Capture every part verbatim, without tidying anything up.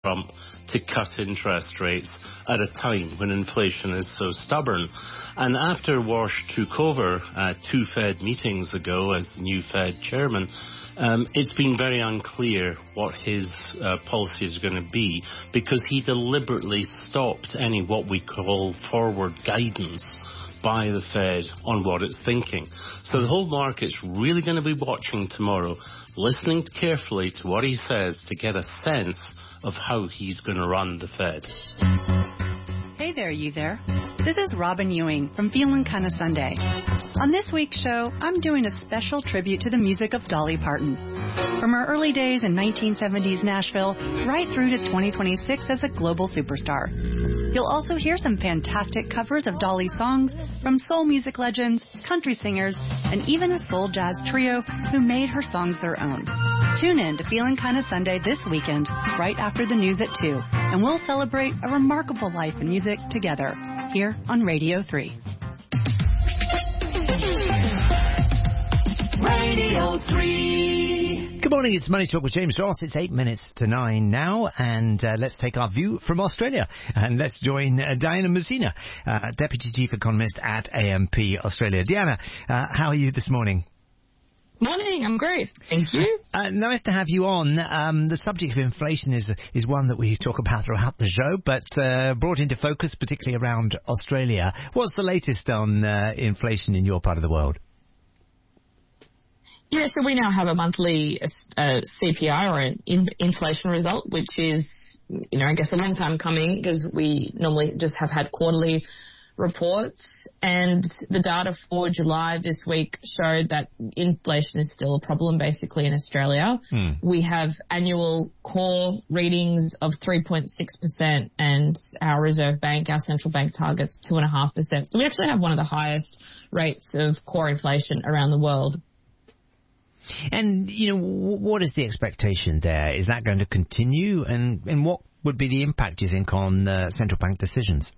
Trump to cut interest rates at a time when inflation is so stubborn. And after Warsh took over uh, two Fed meetings ago as the new Fed chairman, um, it's been very unclear what his uh, policies are going to be, because he deliberately stopped any what we call forward guidance by the Fed on what it's thinking. So the whole market's really going to be watching tomorrow, listening carefully to what he says to get a sense of how he's going to run the Fed. Hey there, you there. This is Robin Ewing from Feelin' Kinda Sunday. On this week's show, I'm doing a special tribute to the music of Dolly Parton. From her early days in nineteen seventies Nashville, right through to twenty twenty-six as a global superstar. You'll also hear some fantastic covers of Dolly's songs from soul music legends, country singers, and even a soul jazz trio who made her songs their own. Tune in to Feelin' Kinda Sunday this weekend, right after the news at two, and we'll celebrate a remarkable life in music together, here on Radio three. Radio three. Good morning, it's Money Talk with James Ross. It's eight minutes to nine now, and uh, let's take our view from Australia. And let's join uh, Diana Messina, uh, Deputy Chief Economist at A M P Australia. Diana, uh, how are you this morning? Morning, I'm great. Thank you. Uh, nice to have you on. Um, the subject of inflation is is one that we talk about throughout the show, but uh, brought into focus particularly around Australia. What's the latest on uh, inflation in your part of the world? Yeah, so we now have a monthly uh, C P I, or an in- inflation result, which is, you know, I guess a long time coming, because we normally just have had quarterly reports, and the data for July this week showed that inflation is still a problem basically in Australia. Mm. We have annual core readings of three point six percent, and our Reserve Bank, our central bank, targets two point five percent. So we actually have one of the highest rates of core inflation around the world. And, you know, what is the expectation there? Is that going to continue? And, and what would be the impact, do you think, on uh, central bank decisions?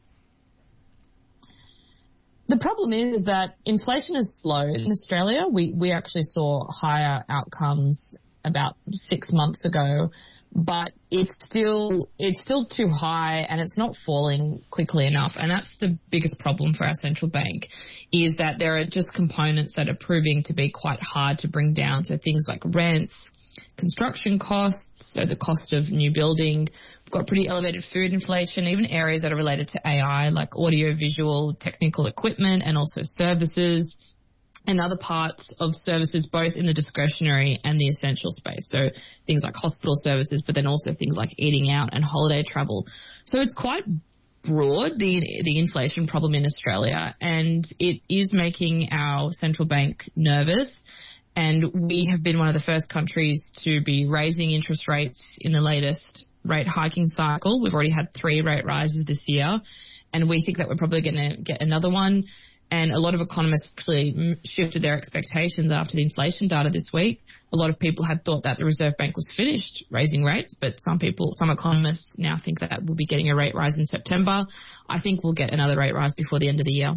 The problem is, is that inflation has slowed in Australia. We we actually saw higher outcomes about six months ago, but it's still it's still too high, and it's not falling quickly enough. And that's the biggest problem for our central bank, is that there are just components that are proving to be quite hard to bring down. So things like rents, construction costs, so the cost of new building. We've got pretty elevated food inflation, even areas that are related to A I, like audio-visual technical equipment, and also services, and other parts of services, both in the discretionary and the essential space. So things like hospital services, but then also things like eating out and holiday travel. So it's quite broad, the the inflation problem in Australia, and it is making our central bank nervous. And we have been one of the first countries to be raising interest rates in the latest rate hiking cycle. We've already had three rate rises this year, and we think that we're probably going to get another one. And a lot of economists actually shifted their expectations after the inflation data this week. A lot of people had thought that the Reserve Bank was finished raising rates, but some people, some economists now think that we'll be getting a rate rise in September. I think we'll get another rate rise before the end of the year.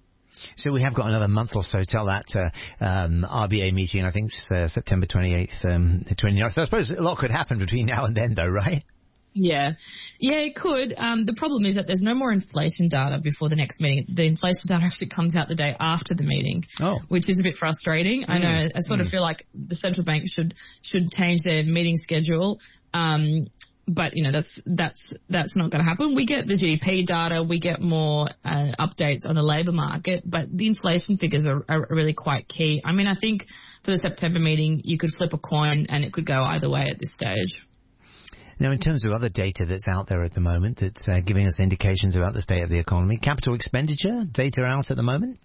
So we have got another month or so till that uh, um, R B A meeting. I think it's uh, September twenty-eighth, um, twenty-ninth. So I suppose a lot could happen between now and then, though, right? Yeah. Yeah, it could. Um, the problem is that there's no more inflation data before the next meeting. The inflation data actually comes out the day after the meeting, oh. which is a bit frustrating. Mm. I know. I sort mm. of feel like the central bank should should change their meeting schedule. Um, but, you know, that's that's that's not going to happen. We get the G D P data. We get more uh, updates on the labour market. But the inflation figures are, are really quite key. I mean, I think for the September meeting, you could flip a coin and it could go either way at this stage. Now, in terms of other data that's out there at the moment that's uh, giving us indications about the state of the economy, capital expenditure data out at the moment?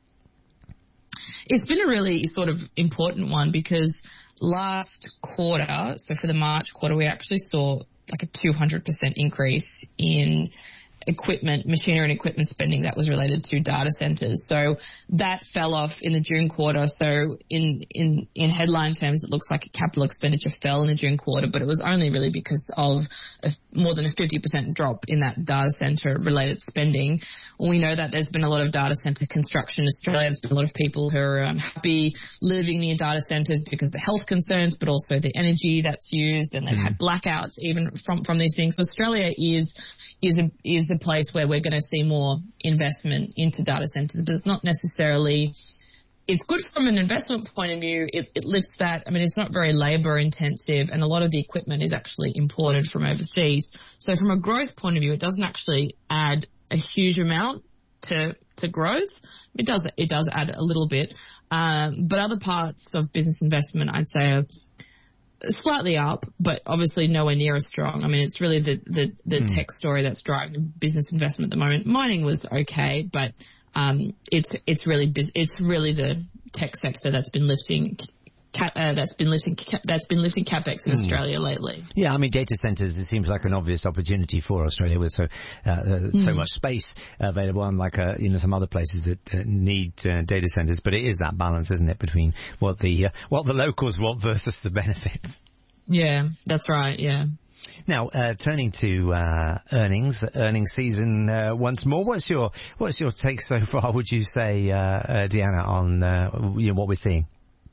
It's been a really sort of important one, because last quarter, so for the March quarter, we actually saw like a two hundred percent increase in equipment, machinery and equipment spending that was related to data centers. So that fell off in the June quarter. So in, in, in headline terms, it looks like capital expenditure fell in the June quarter, but it was only really because of a, more than a fifty percent drop in that data center related spending. We know that there's been a lot of data center construction in Australia. There's been a lot of people who are unhappy living near data centers because of the health concerns, but also the energy that's used, and they've mm. had blackouts even from, from these things. So Australia is, is a, is a place where we're going to see more investment into data centers, but it's not necessarily, it's good from an investment point of view. It, it lifts that. I mean, it's not very labor intensive, and a lot of the equipment is actually imported from overseas. So from a growth point of view, it doesn't actually add a huge amount to, to growth. It does, it does add a little bit. Um, but other parts of business investment, I'd say, are slightly up, but obviously nowhere near as strong. I mean, it's really the, the, the mm. tech story that's driving business investment at the moment. Mining was okay, but, um, it's, it's really, it's really the tech sector that's been lifting, uh, that's been lifting, that's been lifting capex in mm. Australia lately. Yeah, I mean, data centers, it seems like an obvious opportunity for Australia with so, uh, uh, mm. so much space available, unlike, uh, you know, some other places that uh, need uh, data centers. But it is that balance, isn't it, between what the, uh, what the locals want versus the benefits. Yeah, that's right. Yeah. Now, uh, turning to, uh, earnings, earnings season, uh, once more. What's your, what's your take so far, would you say, uh, uh Deanna, on, uh, you know, what we're seeing?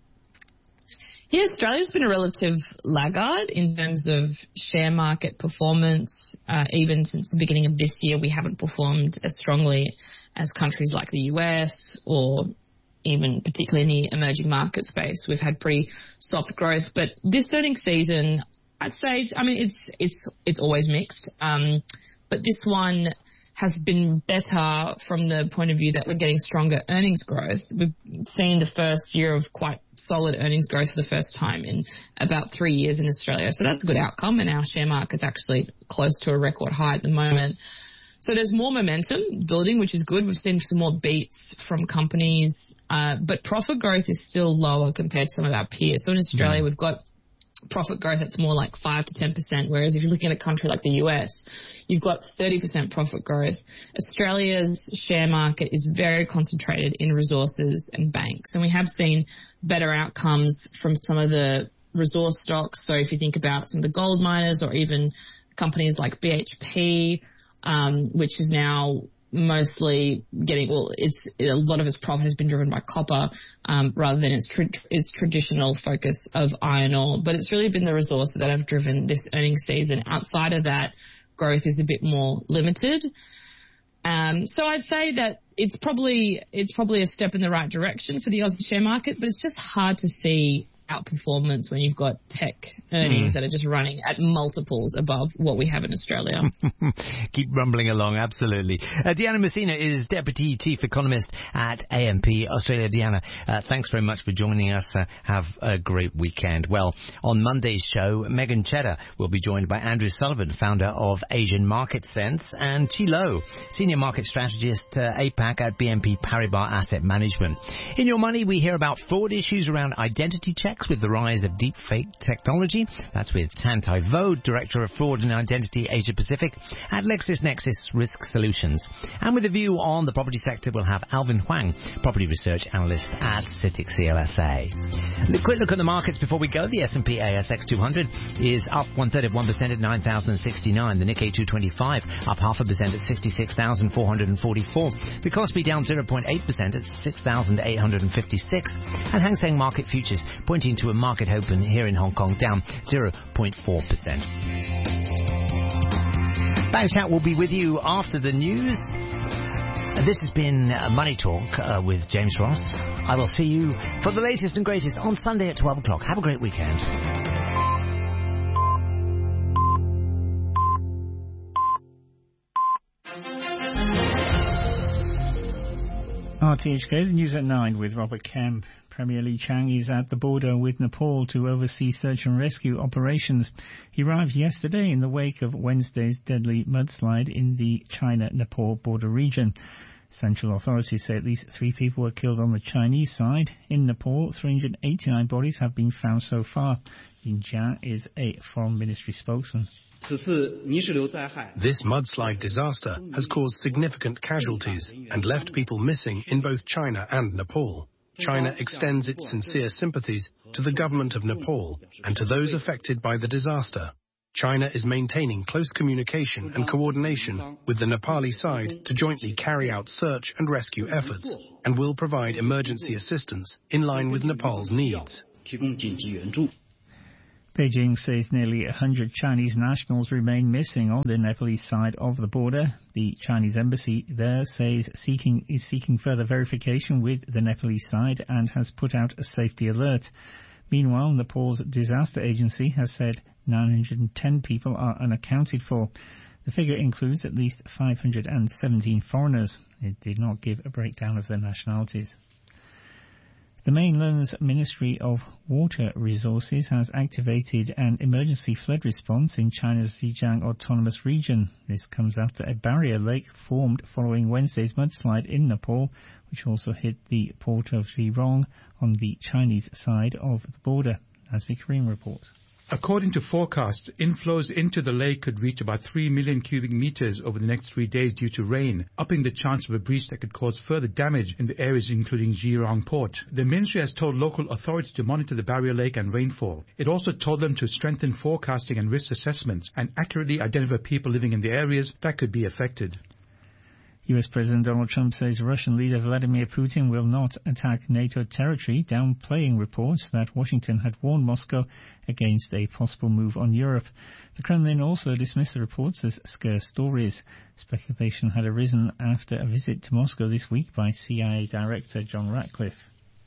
Yeah, Australia's been a relative laggard in terms of share market performance. Uh, even since the beginning of this year, we haven't performed as strongly as countries like the U S or even particularly in the emerging market space. We've had pretty soft growth, but this earnings season, I'd say, I mean, it's, it's, it's always mixed. Um, but this one has been better from the point of view that we're getting stronger earnings growth. We've seen the first year of quite solid earnings growth for the first time in about three years in Australia. So that's a good outcome, and our share market's actually close to a record high at the moment. So there's more momentum building, which is good. We've seen some more beats from companies, uh, but profit growth is still lower compared to some of our peers. So in Australia, mm. we've got profit growth that's more like five to ten percent, whereas if you're looking at a country like the U S, you've got thirty percent profit growth. Australia's share market is very concentrated in resources and banks, and we have seen better outcomes from some of the resource stocks. So if you think about some of the gold miners or even companies like B H P, um, which is now mostly getting, well, it's, a lot of its profit has been driven by copper, um, rather than its, tra- its traditional focus of iron ore. But it's really been the resources that have driven this earnings season. Outside of that, growth is a bit more limited. Um, so I'd say that it's probably, it's probably a step in the right direction for the Aussie share market, but it's just hard to see outperformance when you've got tech earnings mm. that are just running at multiples above what we have in Australia. Keep rumbling along, absolutely. Uh, Deanna Messina is Deputy Chief Economist at A M P Australia. Deanna, uh, thanks very much for joining us. Uh, have a great weekend. Well, on Monday's show, Megan Cheddar will be joined by Andrew Sullivan, founder of Asian Market Sense, and Chi Lo, Senior Market Strategist uh, A PAC at B N P Paribas Asset Management. In Your Money, we hear about fraud issues around identity checks with the rise of deepfake technology. That's with Tan Tai Vo, Director of Fraud and Identity Asia Pacific at LexisNexis Risk Solutions. And with a view on the property sector, we'll have Alvin Huang, Property Research Analyst at CITIC C L S A. A quick look at the markets before we go. The S and P A S X two hundred is up one third of one percent at nine thousand sixty-nine. The Nikkei two twenty-five up half a percent at sixty-six thousand four hundred forty-four. The Kospi down zero point eight percent at six thousand eight hundred fifty-six. And Hang Seng Market Futures pointing to a market open here in Hong Kong down zero point four percent. Bank Chat will be with you after the news. This has been Money Talk uh, with James Ross. I will see you for the latest and greatest on Sunday at twelve o'clock. Have a great weekend. R T H K, the news at nine with Robert Kemp. Premier Li Chang is at the border with Nepal to oversee search and rescue operations. He arrived yesterday in the wake of Wednesday's deadly mudslide in the China-Nepal border region. Central authorities say at least three people were killed on the Chinese side. In Nepal, three hundred eighty-nine bodies have been found so far. Lin Jia is a Foreign Ministry spokesman. This mudslide disaster has caused significant casualties and left people missing in both China and Nepal. China extends its sincere sympathies to the government of Nepal and to those affected by the disaster. China is maintaining close communication and coordination with the Nepali side to jointly carry out search and rescue efforts and will provide emergency assistance in line with Nepal's needs. Beijing says nearly one hundred Chinese nationals remain missing on the Nepalese side of the border. The Chinese embassy there says seeking is seeking further verification with the Nepalese side and has put out a safety alert. Meanwhile, Nepal's disaster agency has said nine hundred ten people are unaccounted for. The figure includes at least five hundred seventeen foreigners. It did not give a breakdown of their nationalities. The mainland's Ministry of Water Resources has activated an emergency flood response in China's Xinjiang Autonomous Region. This comes after a barrier lake formed following Wednesday's mudslide in Nepal, which also hit the port of Zhirong on the Chinese side of the border, as the Korean reports. According to forecasts, inflows into the lake could reach about three million cubic meters over the next three days due to rain, upping the chance of a breach that could cause further damage in the areas including Zhirong port. The ministry has told local authorities to monitor the barrier lake and rainfall. It also told them to strengthen forecasting and risk assessments and accurately identify people living in the areas that could be affected. U S President Donald Trump says Russian leader Vladimir Putin will not attack NATO territory, downplaying reports that Washington had warned Moscow against a possible move on Europe. The Kremlin also dismissed the reports as scare stories. Speculation had arisen after a visit to Moscow this week by C I A Director John Ratcliffe.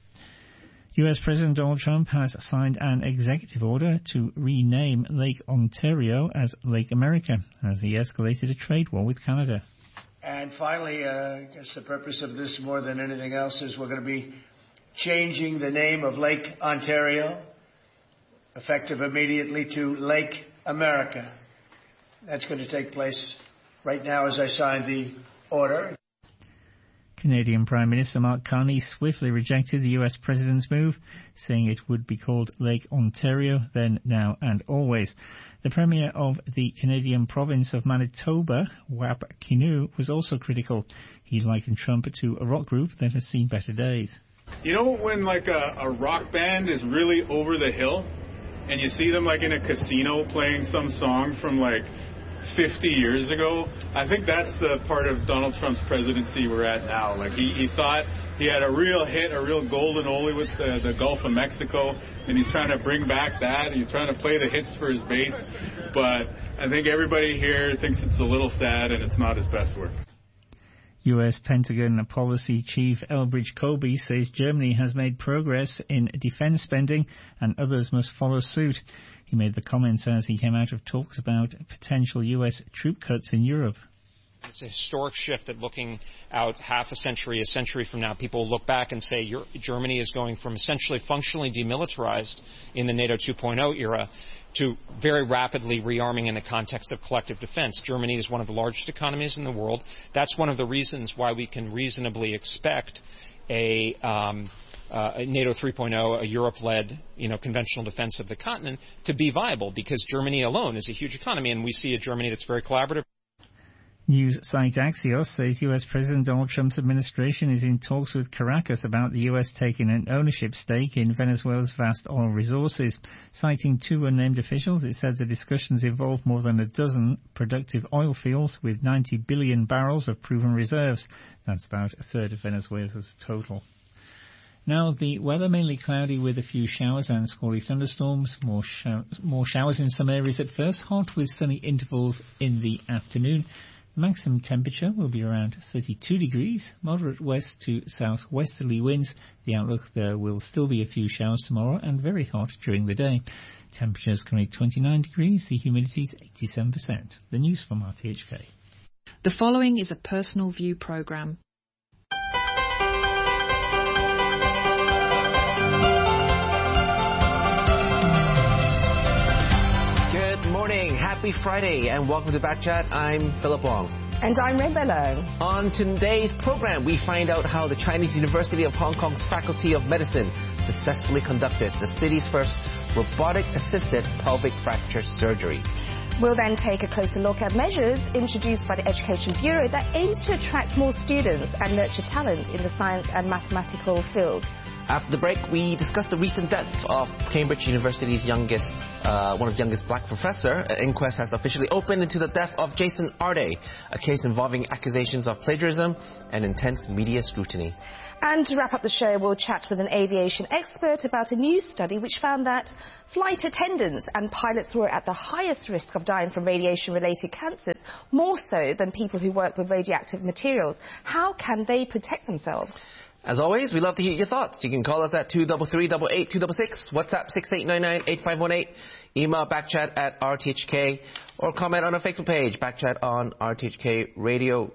U S President Donald Trump has signed an executive order to rename Lake Ontario as Lake America, as he escalated a trade war with Canada. And finally, uh, I guess the purpose of this more than anything else is we're going to be changing the name of Lake Ontario, effective immediately, to Lake America. That's going to take place right now as I sign the order. Canadian Prime Minister Mark Carney swiftly rejected the U S President's move, saying it would be called Lake Ontario, then, now and always. The Premier of the Canadian province of Manitoba, Wap Kinew, was also critical. He likened Trump to a rock group that has seen better days. You know when like a, a rock band is really over the hill and you see them like in a casino playing some song from like fifty years ago? I think that's the part of Donald Trump's presidency we're at now. Like he, he thought he had a real hit, a real golden oldie with the, the Gulf of Mexico, and he's trying to bring back that. He's trying to play the hits for his base, but I think everybody here thinks it's a little sad and it's not his best work. U S Pentagon Policy Chief Elbridge Colby says Germany has made progress in defense spending and others must follow suit. He made the comments as he came out of talks about potential U S troop cuts in Europe. It's a historic shift that looking out half a century, a century from now, people will look back and say Germany is going from essentially functionally demilitarized in the NATO two point oh era to very rapidly rearming in the context of collective defense. Germany is one of the largest economies in the world. That's one of the reasons why we can reasonably expect a um, uh, a NATO three point oh, a Europe-led, you know, conventional defense of the continent to be viable, because Germany alone is a huge economy, and we see a Germany that's very collaborative. News site Axios says U S President Donald Trump's administration is in talks with Caracas about the U S taking an ownership stake in Venezuela's vast oil resources. Citing two unnamed officials, it said the discussions involve more than a dozen productive oil fields with ninety billion barrels of proven reserves. That's about a third of Venezuela's total. Now, the weather mainly cloudy with a few showers and squally thunderstorms. More, show- more showers in some areas at first, hot with sunny intervals in the afternoon. The maximum temperature will be around thirty-two degrees, moderate west to southwesterly winds. The outlook there will still be a few showers tomorrow and very hot during the day. Temperatures currently twenty-nine degrees, the humidity is eighty-seven percent. The news from R T H K. The following is a personal view program. Good morning, happy Friday, and welcome to Backchat. I'm Philip Wong. And I'm Rainbow Leung. On today's program, we find out how the Chinese University of Hong Kong's Faculty of Medicine successfully conducted the city's first robotic-assisted pelvic fracture surgery. We'll then take a closer look at measures introduced by the Education Bureau that aims to attract more students and nurture talent in the science and mathematical fields. After the break, we discuss the recent death of Cambridge University's youngest, uh, one of the youngest black professor. An inquest has officially opened into the death of Jason Arde, a case involving accusations of plagiarism and intense media scrutiny. And to wrap up the show, we'll chat with an aviation expert about a new study which found that flight attendants and pilots were at the highest risk of dying from radiation-related cancers, more so than people who work with radioactive materials. How can they protect themselves? As always, we love to hear your thoughts. You can call us at two three three, eight eight, two six six, WhatsApp six eight nine nine, eight five one eight, email backchat at R T H K, or comment on our Facebook page, backchat on R T H K Radio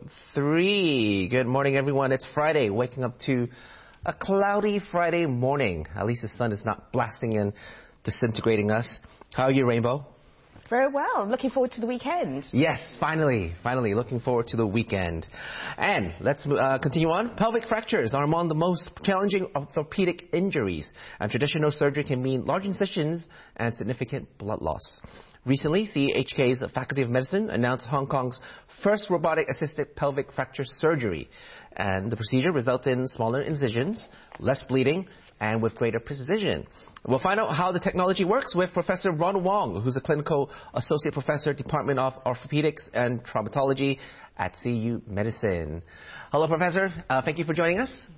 three. Good morning, everyone. It's Friday, waking up to a cloudy Friday morning. At least the sun is not blasting and disintegrating us. How are you, Rainbow? Very well. Looking forward to the weekend. Yes, finally, finally, looking forward to the weekend. And let's uh, continue on. Pelvic fractures are among the most challenging orthopedic injuries, and traditional surgery can mean large incisions and significant blood loss. Recently, C H K's Faculty of Medicine announced Hong Kong's first robotic-assisted pelvic fracture surgery, and the procedure results in smaller incisions, less bleeding, and with greater precision. We'll find out how the technology works with Professor Ron Wong, who's a clinical associate professor, Department of Orthopedics and Traumatology at C U Medicine. Hello, Professor. Uh, thank you for joining us.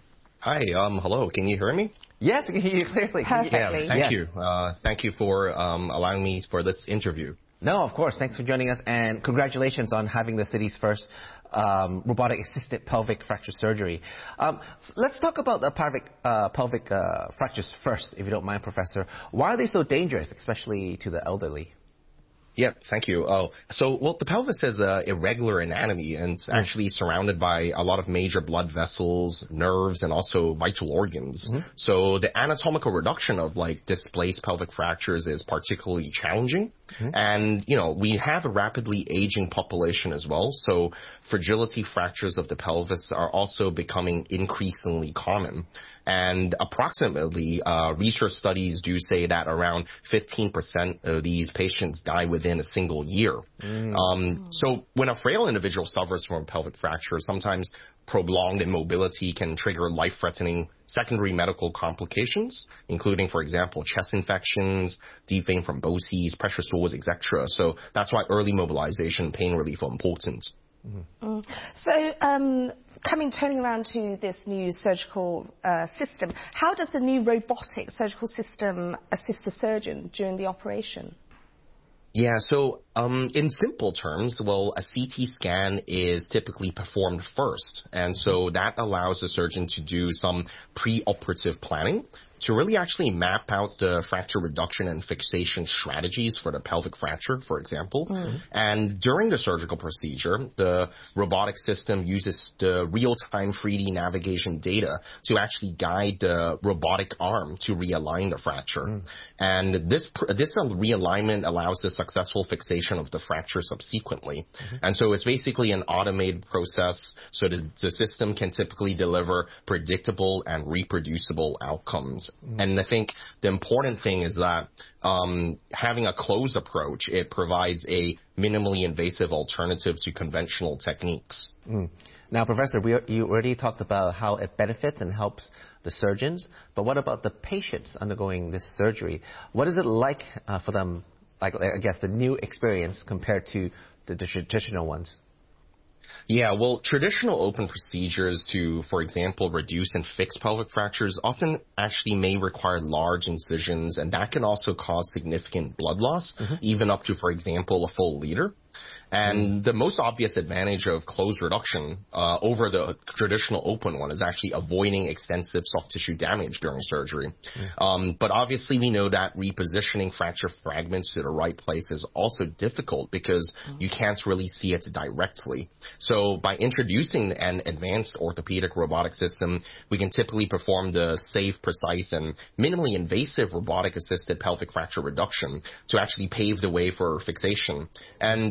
Hi. Um. Hello. Can you hear me? Yes, we can hear you clearly. Perfectly. Yeah. Thank yeah. you. Uh. Thank you for um allowing me for this interview. No, of course. Thanks for joining us, and congratulations on having the city's first um, robotic-assisted pelvic fracture surgery. Um, so let's talk about the pelvic, uh, pelvic uh, fractures first, if you don't mind, Professor. Why are they so dangerous, especially to the elderly? Yeah, thank you. Oh, so, well, the pelvis is a irregular anatomy, and it's actually surrounded by a lot of major blood vessels, nerves, and also vital organs. Mm-hmm. So the anatomical reduction of, like, displaced pelvic fractures is particularly challenging. Mm-hmm. And, you know, we have a rapidly aging population as well, so fragility fractures of the pelvis are also becoming increasingly common. And approximately, uh, research studies do say that around fifteen percent of these patients die within a single year. Mm. Um, so when a frail individual suffers from a pelvic fracture, sometimes prolonged immobility can trigger life-threatening secondary medical complications, including, for example, chest infections, deep vein thrombosis, pressure sores, et cetera. So that's why early mobilization and pain relief are important. Mm-hmm. Mm. So, um, coming, turning around to this new surgical uh, system, how does the new robotic surgical system assist the surgeon during the operation? Yeah, so um, in simple terms, well, a C T scan is typically performed first, and so that allows the surgeon to do some pre-operative planning to really actually map out the fracture reduction and fixation strategies for the pelvic fracture, for example. Mm. And during the surgical procedure, the robotic system uses the real-time three D navigation data to actually guide the robotic arm to realign the fracture. Mm. And this this realignment allows the successful fixation of the fracture subsequently. Mm-hmm. And so it's basically an automated process, so that the system can typically deliver predictable and reproducible outcomes. Mm. And I think the important thing is that um, having a closed approach, it provides a minimally invasive alternative to conventional techniques. Mm. Now, Professor, we, you already talked about how it benefits and helps the surgeons, but what about the patients undergoing this surgery? What is it like uh, for them, like I guess the new experience compared to the, the traditional ones? Yeah, well, traditional open procedures to, for example, reduce and fix pelvic fractures often actually may require large incisions, and that can also cause significant blood loss, mm-hmm. even up to, for example, a full liter. And the most obvious advantage of closed reduction uh, over the traditional open one is actually avoiding extensive soft tissue damage during surgery. Mm. Um, but obviously we know that repositioning fracture fragments to the right place is also difficult because mm. you can't really see it directly. So by introducing an advanced orthopedic robotic system, we can typically perform the safe, precise, and minimally invasive robotic-assisted pelvic fracture reduction to actually pave the way for fixation. And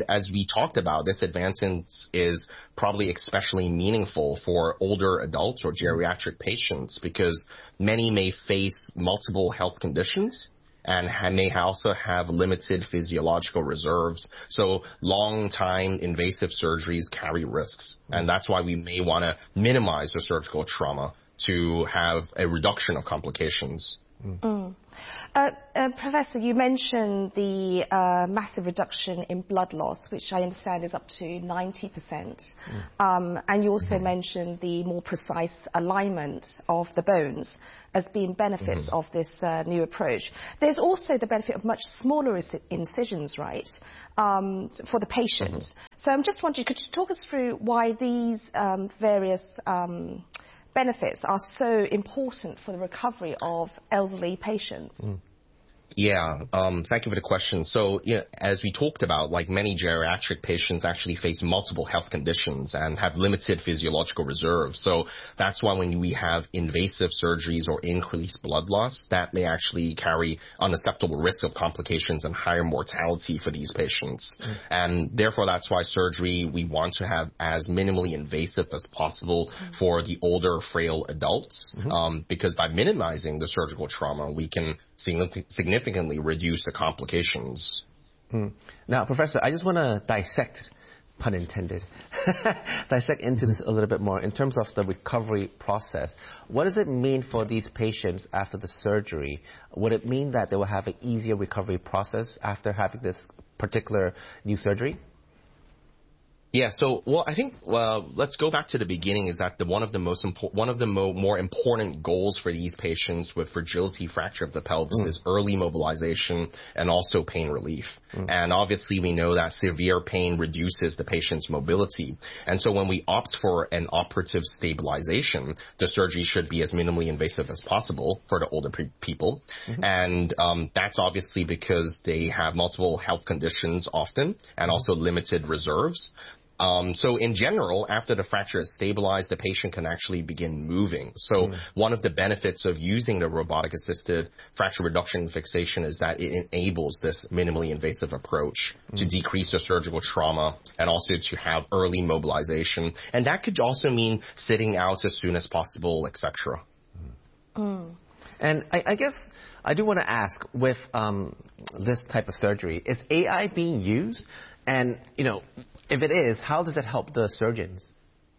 as we talked about, this advancement is probably especially meaningful for older adults or geriatric patients because many may face multiple health conditions and may also have limited physiological reserves. So long-time invasive surgeries carry risks. And that's why we may want to minimize the surgical trauma to have a reduction of complications. Mm. Uh, uh, Professor, you mentioned the uh, massive reduction in blood loss, which I understand is up to ninety percent. Mm. Um, and you also mm-hmm. mentioned the more precise alignment of the bones as being benefits mm-hmm. of this uh, new approach. There's also the benefit of much smaller incisions, right, um, for the patient. Mm-hmm. So I'm just wondering, could you talk us through why these um, various um, benefits are so important for the recovery of elderly patients? Mm. Yeah, um, thank you for the question. So, you know, as we talked about, like many geriatric patients actually face multiple health conditions and have limited physiological reserves. So that's why when we have invasive surgeries or increased blood loss, that may actually carry unacceptable risk of complications and higher mortality for these patients. Mm. And therefore, that's why surgery we want to have as minimally invasive as possible mm. for the older, frail adults, mm-hmm. um, because by minimizing the surgical trauma, we can significantly reduce the complications. Mm. Now, Professor, I just want to dissect, pun intended, dissect into this a little bit more in terms of the recovery process. What does it mean for these patients after the surgery? Would it mean that they will have an easier recovery process after having this particular new surgery? Yeah, so, well, I think, uh, let's go back to the beginning is that the one of the most important, one of the mo- more important goals for these patients with fragility fracture of the pelvis mm. is early mobilization and also pain relief. Mm. And obviously we know that severe pain reduces the patient's mobility. And so when we opt for an operative stabilization, the surgery should be as minimally invasive as possible for the older pe- people. Mm-hmm. And, um, that's obviously because they have multiple health conditions often and also limited reserves. Um, so in general, after the fracture is stabilized, the patient can actually begin moving. So mm. one of the benefits of using the robotic-assisted fracture reduction and fixation is that it enables this minimally invasive approach mm. to decrease the surgical trauma and also to have early mobilization. And that could also mean sitting out as soon as possible, et cetera. Mm. And I, I guess I do want to ask, with um, this type of surgery, is A I being used? And, you know, if it is, how does it help the surgeons?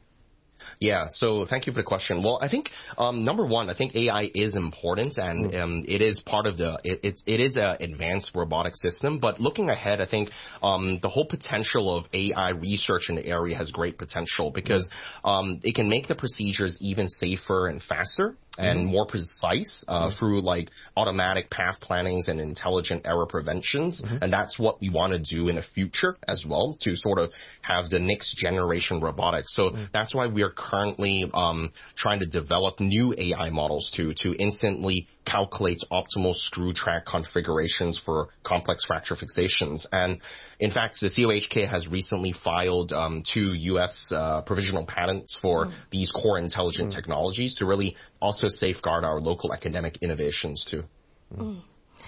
Yeah, so thank you for the question. Well, I think, um, number one, I think A I is important and, mm. um, it is part of the, it, it, it is an advanced robotic system, but looking ahead, I think, um, the whole potential of A I research in the area has great potential because, um, it can make the procedures even safer and faster and mm-hmm. more precise, uh, mm-hmm. through like automatic path plannings and intelligent error preventions. Mm-hmm. And that's what we want to do in the future as well to sort of have the next generation robotics. So mm-hmm. that's why we are currently, um, trying to develop new A I models to, to instantly calculate optimal screw track configurations for complex fracture fixations. And in fact, the C O H K has recently filed um, two U S uh, provisional patents for mm. these core intelligent mm. technologies to really also safeguard our local academic innovations too. Mm.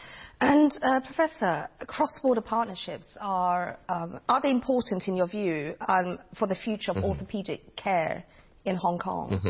And uh, Professor, cross-border partnerships are um, are they important in your view um, for the future of mm-hmm. orthopedic care in Hong Kong? Mm-hmm.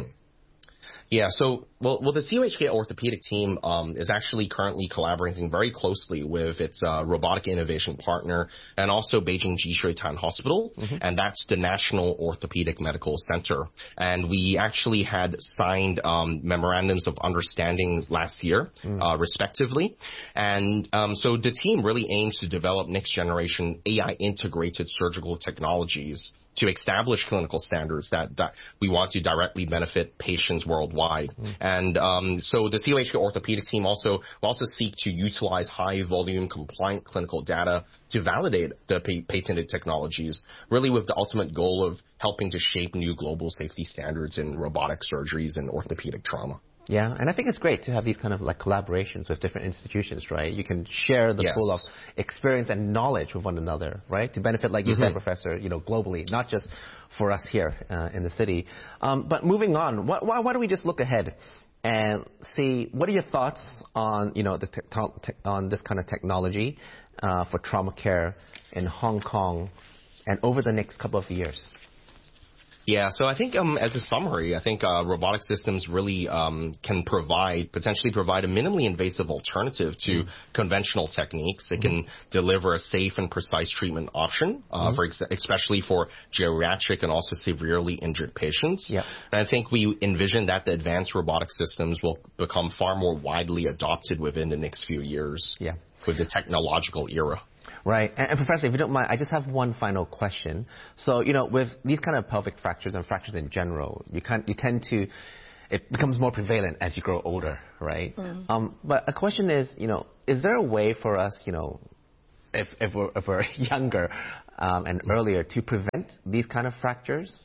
Yeah, so, well, well, the C O H K orthopedic team um, is actually currently collaborating very closely with its uh, robotic innovation partner and also Beijing Jishuitan Hospital, mm-hmm. and that's the National Orthopedic Medical Center. And we actually had signed um, memorandums of understanding last year, mm. uh, respectively. And um, so the team really aims to develop next-generation A I-integrated surgical technologies to establish clinical standards that, that we want to directly benefit patients worldwide. Mm. And um, so the C O H K orthopedic team also will also seek to utilize high-volume compliant clinical data to validate the pa- patented technologies, really with the ultimate goal of helping to shape new global safety standards in robotic surgeries and orthopedic trauma. Yeah, and I think it's great to have these kind of like collaborations with different institutions, right? You can share the yes. pool of experience and knowledge with one another, right? To benefit, like you mm-hmm. said, Professor, you know, globally, not just for us here uh, in the city. Um, but moving on, why, why, why don't we just look ahead and see what are your thoughts on, you know, the te- te- on this kind of technology uh, for trauma care in Hong Kong and over the next couple of years? Yeah, so I think um, as a summary, I think uh, robotic systems really um, can provide, potentially provide a minimally invasive alternative to mm-hmm. conventional techniques. It mm-hmm. can deliver a safe and precise treatment option, uh, mm-hmm. for ex- especially for geriatric and also severely injured patients. Yeah. And I think we envision that the advanced robotic systems will become far more widely adopted within the next few years yeah. with the technological era. Right. And, and Professor, if you don't mind, I just have one final question. So, you know, with these kind of pelvic fractures and fractures in general, you can you tend to, it becomes more prevalent as you grow older, right? Mm. Um, but a question is, you know, is there a way for us, you know, if, if, we're, if we're younger um, and earlier to prevent these kind of fractures?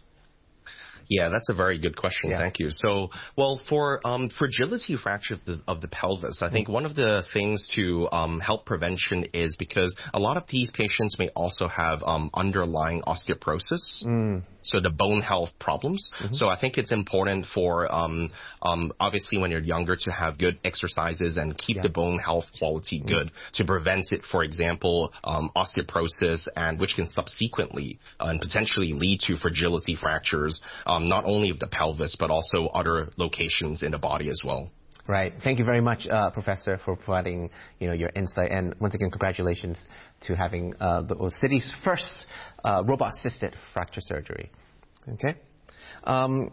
Yeah, that's a very good question. Yeah. Thank you. So, well, for um, fragility fracture of the, of the pelvis, I think one of the things to um, help prevention is because a lot of these patients may also have um, underlying osteoporosis. Mm. So the bone health problems. Mm-hmm. So I think it's important for, um, um, obviously when you're younger to have good exercises and keep yeah. the bone health quality mm-hmm. good to prevent it, for example, um, osteoporosis, and which can subsequently uh, and potentially lead to fragility fractures, um, not only of the pelvis, but also other locations in the body as well. Right. Thank you very much, uh, Professor, for providing, you know, your insight. And once again, congratulations to having uh, the city's first uh, robot-assisted fracture surgery. Okay. Um,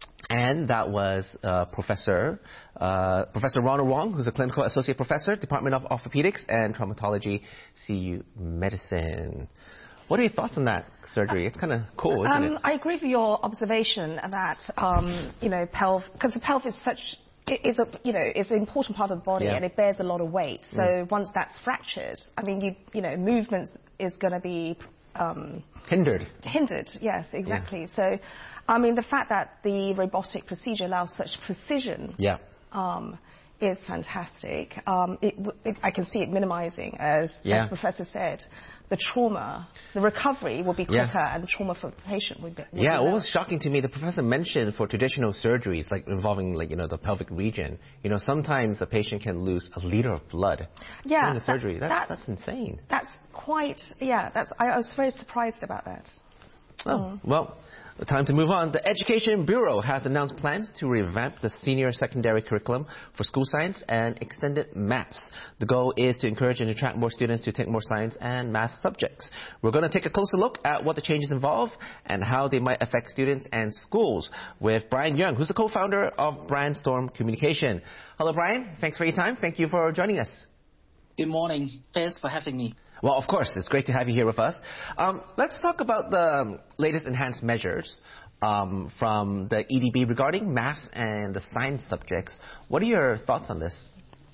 and that was uh, Professor uh, Professor Ronald Wong, who's a clinical associate professor, Department of Orthopedics and Traumatology, C U Medicine. What are your thoughts on that surgery? It's kind of cool, isn't um, it? I agree with your observation that, um, you know, pelv, because the pelvis is such... is a, you know, it's an important part of the body, yeah. and it bears a lot of weight. So mm. once that's fractured, I mean, you, you know, movements is going to be um, hindered. Hindered, yes, exactly. Yeah. So, I mean, the fact that the robotic procedure allows such precision, yeah. um, is fantastic. Um, it, it, I can see it minimizing, as, yeah. as the Professor said, the trauma, the recovery will be quicker, yeah. and the trauma for the patient would be. Would yeah, be what was shocking to me, the professor mentioned for traditional surgeries, like involving, like, you know, the pelvic region, you know, sometimes a patient can lose a liter of blood yeah, during the surgery. That, that's, that's, that's insane. That's quite, yeah, that's, I, I was very surprised about that. Oh, mm. well. Time to move on. The Education Bureau has announced plans to revamp the senior secondary curriculum for school science and extended maths. The goal is to encourage and attract more students to take more science and math subjects. We're going to take a closer look at what the changes involve and how they might affect students and schools with Brian Young, who's the co-founder of Brandstorm Communication. Hello, Brian. Thanks for your time. Thank you for joining us. Good morning. Thanks for having me. Well, of course, it's great to have you here with us. Um, let's talk about the latest enhanced measures um, from the E D B regarding maths and the science subjects. What are your thoughts on this?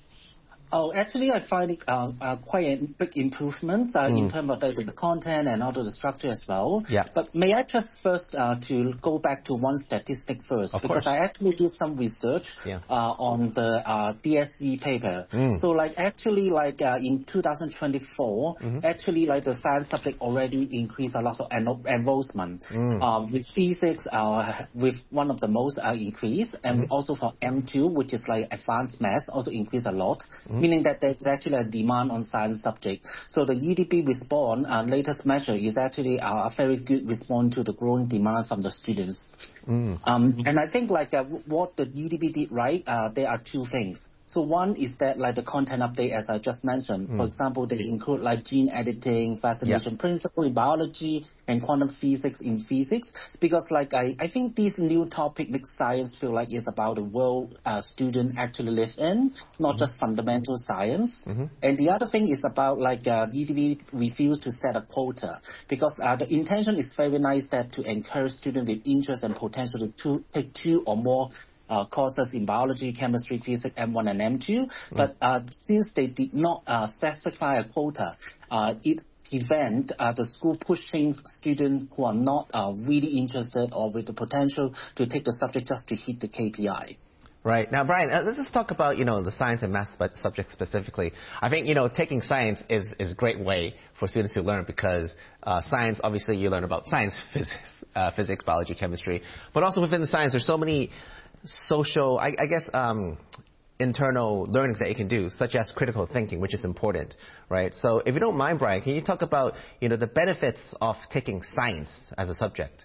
Oh, actually, I find it uh, uh, quite a big improvement uh, mm. in terms of the, the content and also the structure as well. Yeah. But may I just first uh, to go back to one statistic first? Of because course. I actually did some research yeah. uh, on the uh, D S E paper. Mm. So, like, actually, like uh, in two thousand twenty-four, mm-hmm. actually, like the science subject already increased a lot of en- enrollment. Mm. Uh, with physics, uh, with one of the most uh, increase, and mm-hmm. also for M two, which is like advanced math, also increased a lot. Mm-hmm. Meaning that there's actually a demand on science subject. So the E D B response, uh, latest measure, is actually uh, a very good response to the growing demand from the students. Mm. Um, and I think like uh, what the E D B did right, uh, there are two things. So one is that like the content update, as I just mentioned. Mm. For example, they include like gene editing, fascination yeah. principle in biology, and quantum physics in physics. Because like I, I think this new topic makes science feel like it's about the world uh, student actually live in, not mm-hmm. just fundamental science. Mm-hmm. And the other thing is about like uh, E D B refused to set a quota. Because uh, the intention is very nice that to encourage students with interest and potential to two, take two or more Uh, courses in biology, chemistry, physics, M one and M two. Mm. But uh, since they did not uh, specify a quota, uh, it prevent uh, the school pushing students who are not uh, really interested or with the potential to take the subject just to hit the K P I. Right. Now, Brian, uh, let's just talk about, you know, the science and math subject specifically. I think, you know, taking science is, is a great way for students to learn because uh, science, obviously, you learn about science, phys- uh, physics, biology, chemistry. But also within the science, there's so many social, I, I guess, um, internal learnings that you can do, such as critical thinking, which is important, right? So if you don't mind, Brian, can you talk about, you know, the benefits of taking science as a subject?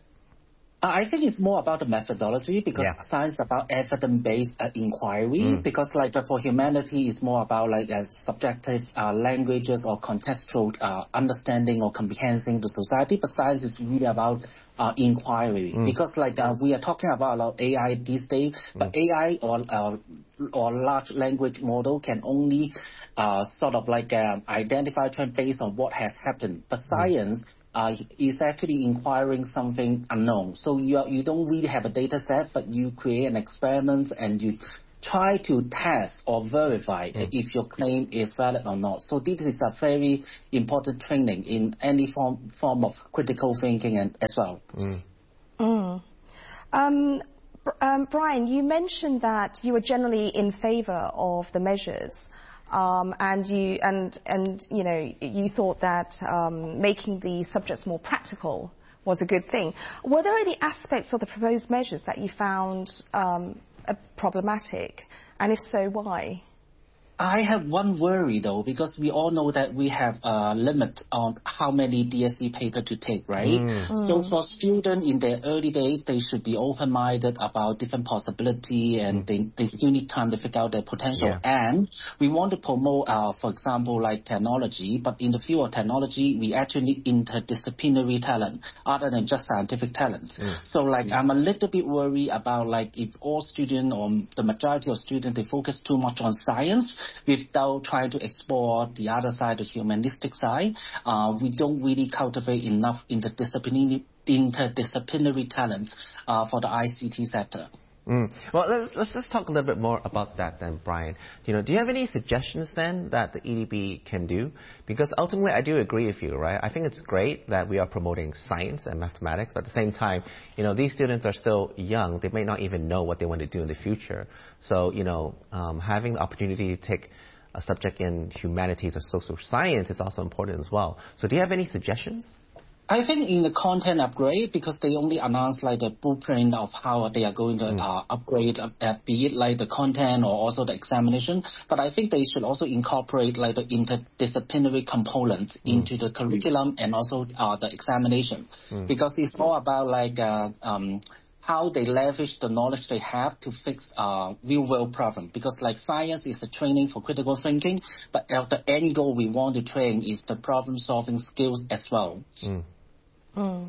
I think it's more about the methodology because yeah. science is about evidence-based uh, inquiry. Mm. Because like uh, for humanity, it's more about like uh, subjective uh, languages or contextual uh, understanding or comprehending the society. But science is really about uh, inquiry. Mm. Because like uh, we are talking about a lot of A I these days, but mm. A I or uh, or large language model can only uh, sort of like uh, identify trend based on what has happened. But science. Mm. Uh, is actually inquiring something unknown. So you are, you don't really have a data set, but you create an experiment and you try to test or verify mm. if your claim is valid or not. So this is a very important training in any form form of critical thinking and as well. Mm. Mm. Um, um, Brian, you mentioned that you were generally in favour of the measures. Um, and you and and you know you thought that um, making the subjects more practical was a good thing. Were there any aspects of the proposed measures that you found um, problematic, and if so, why? I have one worry though, because we all know that we have a limit on how many D S E paper to take, right? Mm. Mm. So for students in their early days, they should be open-minded about different possibility, and mm. they, they still need time to figure out their potential. Yeah. And we want to promote, uh, for example, like technology, but in the field of technology, we actually need interdisciplinary talent other than just scientific talent. Mm. So like mm. I'm a little bit worried about like if all students or the majority of students, they focus too much on science, without trying to explore the other side, the humanistic side. Uh, we don't really cultivate enough interdisciplinary, interdisciplinary talents uh, for the I C T sector. Mm. Well, let's, let's just talk a little bit more about that then, Brian. You know, do you have any suggestions then that the E D B can do? Because ultimately, I do agree with you, right? I think it's great that we are promoting science and mathematics, but at the same time, you know, these students are still young. They may not even know what they want to do in the future. So, you know, um, having the opportunity to take a subject in humanities or social science is also important as well. So do you have any suggestions? I think in the content upgrade, because they only announced like the blueprint of how they are going to mm. uh, upgrade, uh, be it like the content or also the examination. But I think they should also incorporate like the interdisciplinary components mm. into the curriculum and also uh, the examination, mm. because it's all about like uh, um, how they leverage the knowledge they have to fix uh, real-world problem. Because like science is a training for critical thinking, but at the end goal we want to train is the problem-solving skills as well. Mm. Mm.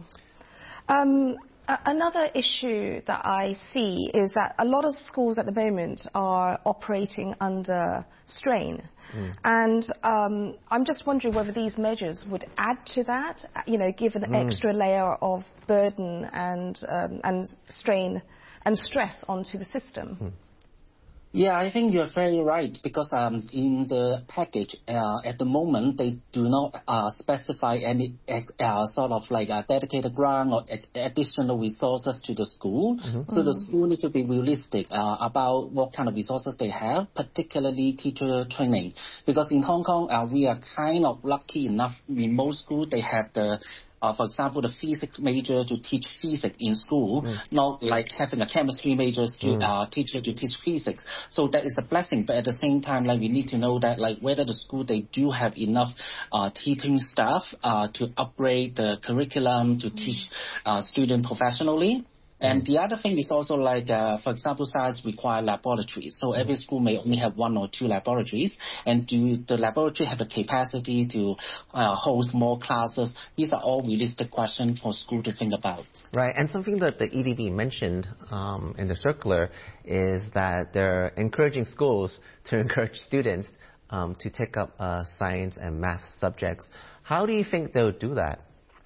Um, a- another issue that I see is that a lot of schools at the moment are operating under strain. Mm. And um, I'm just wondering whether these measures would add to that, you know, give an mm. extra layer of burden and um, and strain and stress onto the system. Mm. Yeah, I think you're very right, because um, in the package uh, at the moment they do not uh, specify any uh, sort of like a dedicated grant or ad- additional resources to the school. Mm-hmm. So the school needs to be realistic uh, about what kind of resources they have, particularly teacher training. Because in Hong Kong, uh, we are kind of lucky enough. In most schools, they have the Uh, for example, the physics major to teach physics in school, mm. not like having a chemistry major stu- mm. uh, teacher to teach physics. So that is a blessing. But at the same time, like we need to know that like whether the school they do have enough uh, teaching staff uh, to upgrade the curriculum to mm. teach uh, students professionally. And the other thing is also like, uh, for example, science require laboratories. So every school may only have one or two laboratories. And do the laboratory have the capacity to uh, host more classes? These are all realistic questions for school to think about. Right. And something that the E D B mentioned um, in the circular is that they're encouraging schools to encourage students um, to take up uh, science and math subjects. How do you think they'll do that?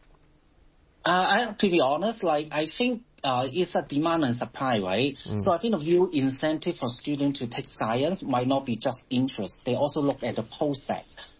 Uh, I, to be honest, like I think Uh, it's a demand and supply, right? Mm. So I think the real incentive for students to take science might not be just interest. They also look at the prospects.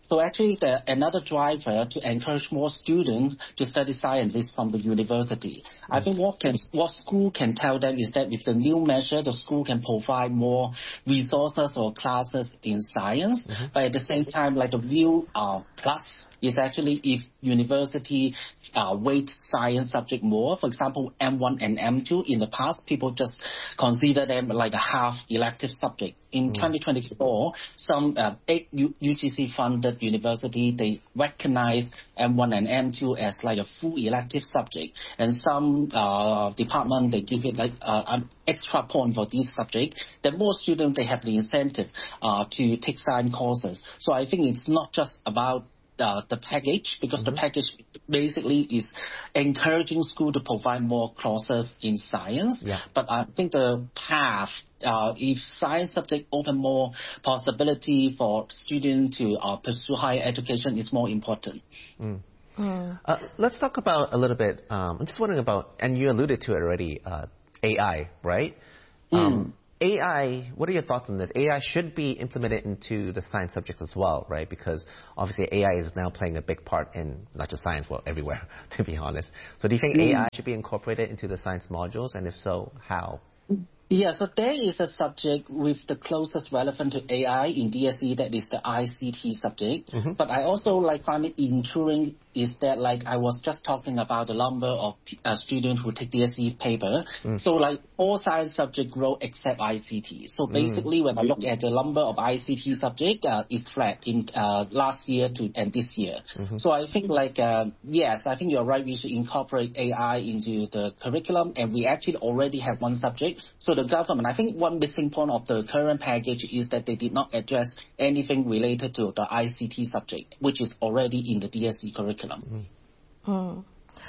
So actually, the, another driver to encourage more students to study science is from the university. Mm-hmm. I think what can what school can tell them is that with the new measure, the school can provide more resources or classes in science. Mm-hmm. But at the same time, like the real uh, plus is actually if university uh, weight science subject more. For example, M one and M two, in the past, people just consider them like a half elective subject. In mm. twenty twenty-four, some uh, eight U- UGC funded university, they recognize M one and M two as like a full elective subject. And some uh, department, they give it like uh, an extra point for this subject. Then more students, they have the incentive uh, to take science courses. So I think it's not just about Uh, the package, because mm-hmm. the package basically is encouraging school to provide more courses in science. Yeah. But I think the path, uh, if science subject open more possibility for students to uh, pursue higher education, is more important. Mm. Mm. Uh, let's talk about a little bit, um, I'm just wondering about, and you alluded to it already, uh, A I, right? Mm. Um, A I, what are your thoughts on this? A I should be implemented into the science subjects as well, right? Because obviously A I is now playing a big part in not just science, well, everywhere, to be honest. So do you think mm. A I should be incorporated into the science modules? And if so, how? Yeah, so there is a subject with the closest relevant to A I in D S E, that is the I C T subject. Mm-hmm. But I also like find it intriguing is that like I was just talking about the number of uh, students who take D S E paper. Mm. So like all science subjects grow except I C T. So basically mm. when I look at the number of I C T subjects, uh, it's flat in uh, last year to and this year. Mm-hmm. So I think like, uh, yes, I think you're right. We should incorporate A I into the curriculum, and we actually already have one subject. So the government, I think one missing point of the current package is that they did not address anything related to the I C T subject, which is already in the D S E curriculum. Mm. Mm.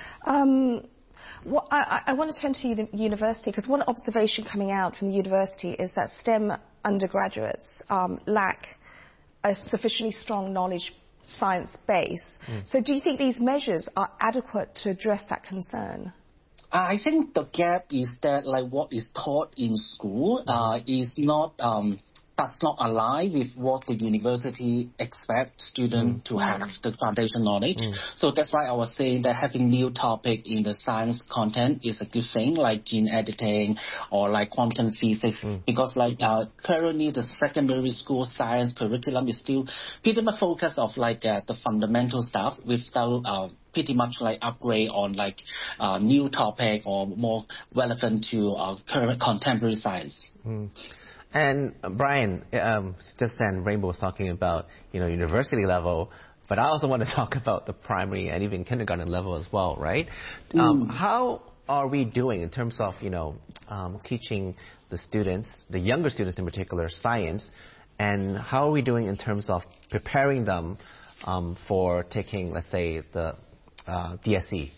Um, well, I, I want to turn to the university, because one observation coming out from the university is that STEM undergraduates um, lack a sufficiently strong knowledge science base. Mm. So do you think these measures are adequate to address that concern? I think the gap is that like what is taught in school uh, is not um, does not align with what the university expects students mm. to have the foundation knowledge. Mm. So that's why I was saying that having new topic in the science content is a good thing, like gene editing or like quantum physics, mm. because like uh, currently the secondary school science curriculum is still pretty much focused of like uh, the fundamental stuff without uh, pretty much like upgrade on like uh, new topic or more relevant to uh, current contemporary science. Mm. And uh, Brian, um, just then Rainbow was talking about, you know, university level, but I also want to talk about the primary and even kindergarten level as well, right? Mm. Um, how are we doing in terms of, you know, um, teaching the students, the younger students in particular, science, and how are we doing in terms of preparing them um, for taking, let's say, the uh, D S E?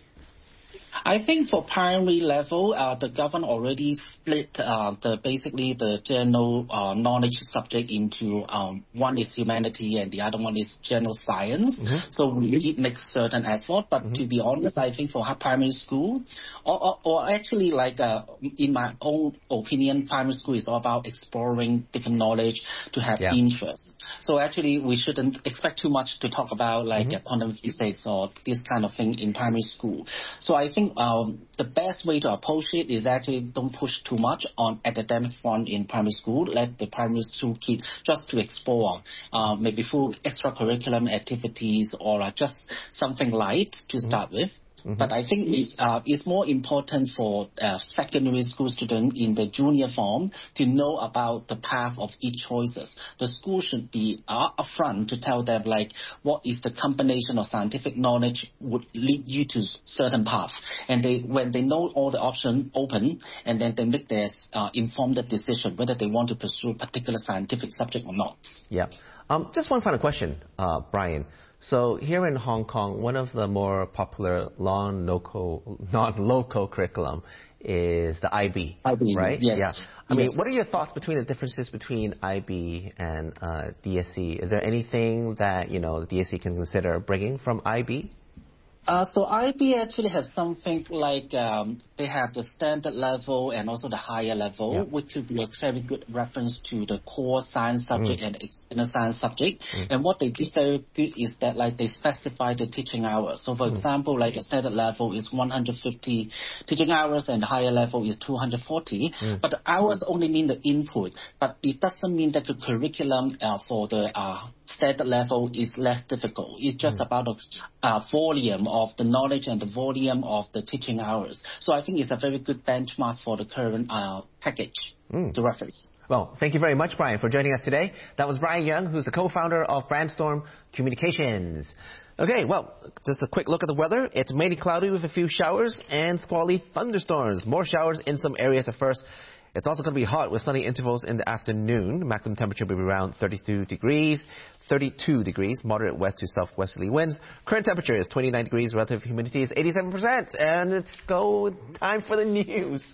I think for primary level, uh, the government already split uh, the basically the general uh, knowledge subject into um, one is humanity and the other one is general science. Mm-hmm. So we did make certain effort, but mm-hmm. to be honest, I think for primary school, or, or, or actually like uh, in my own opinion, primary school is all about exploring different knowledge to have yeah. interest. So actually, we shouldn't expect too much to talk about like mm-hmm. quantum physics or this kind of thing in primary school. So I think um, the best way to approach it is actually don't push too much on academic front in primary school. Let the primary school kids just to explore, uh, maybe full extracurricular activities or uh, just something light to mm-hmm. start with. Mm-hmm. But I think it's, uh, it's more important for uh, secondary school students in the junior form to know about the path of each choices. The school should be uh, upfront to tell them like what is the combination of scientific knowledge would lead you to certain path. And they, when they know all the options open, and then they make their uh, informed decision whether they want to pursue a particular scientific subject or not. Yeah. Um, just one final question, uh, Brian. So here in Hong Kong, one of the more popular non-local, non-local curriculum is the I B, I B, right? Yes. Yeah. I yes. mean, what are your thoughts between the differences between I B and uh, D S E? Is there anything that, you know, the D S E can consider bringing from I B? Uh, so I B actually have something like um, they have the standard level and also the higher level, yeah. which would be a very good reference to the core science subject mm. and external science subject. Mm. And what they did very good is that like they specify the teaching hours. So for mm. example, like the standard level is one hundred fifty teaching hours and the higher level is two hundred forty. Mm. But the hours only mean the input, but it doesn't mean that the curriculum uh, for the uh, standard level is less difficult. It's just mm. about the uh, volume of the knowledge and the volume of the teaching hours. So I think it's a very good benchmark for the current uh, package mm. to reference. Well, thank you very much, Brian, for joining us today. That was Brian Young, who's the co-founder of Brandstorm Communications. Okay, well, just a quick look at the weather. It's mainly cloudy with a few showers and squally thunderstorms. More showers in some areas at first. It's also going to be hot with sunny intervals in the afternoon. Maximum temperature will be around thirty-two degrees, thirty-two degrees, moderate west to southwesterly winds. Current temperature is twenty-nine degrees, relative humidity is eighty-seven percent. And it's go time for the news.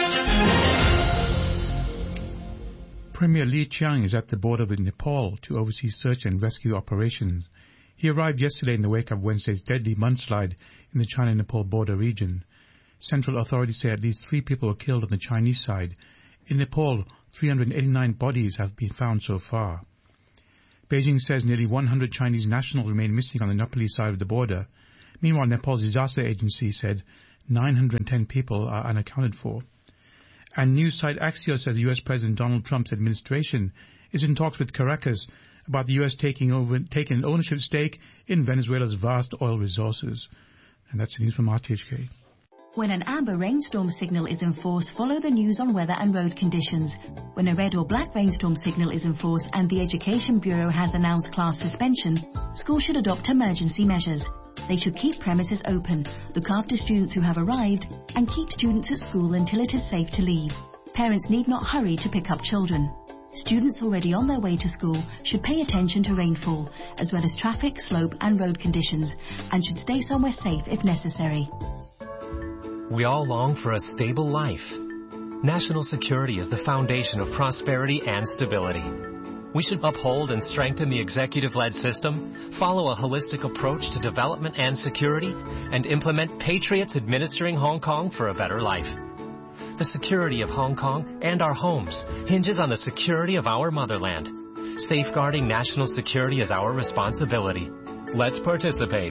Premier Li Qiang is at the border with Nepal to oversee search and rescue operations. He arrived yesterday in the wake of Wednesday's deadly mudslide in the China-Nepal border region. Central authorities say at least three people were killed on the Chinese side. In Nepal, three hundred eighty-nine bodies have been found so far. Beijing says nearly one hundred Chinese nationals remain missing on the Nepalese side of the border. Meanwhile, Nepal's disaster agency said nine hundred ten people are unaccounted for. And news site Axios says U S President Donald Trump's administration is in talks with Caracas about the U S taking over, taking an ownership stake in Venezuela's vast oil resources. And that's the news from R T H K. When an amber rainstorm signal is in force, follow the news on weather and road conditions. When a red or black rainstorm signal is in force and the Education Bureau has announced class suspension, schools should adopt emergency measures. They should keep premises open, look after students who have arrived, and keep students at school until it is safe to leave. Parents need not hurry to pick up children. Students already on their way to school should pay attention to rainfall, as well as traffic, slope and road conditions, and should stay somewhere safe if necessary. We all long for a stable life. National security is the foundation of prosperity and stability. We should uphold and strengthen the executive-led system, follow a holistic approach to development and security, and implement patriots administering Hong Kong for a better life. The security of Hong Kong and our homes hinges on the security of our motherland. Safeguarding national security is our responsibility. Let's participate.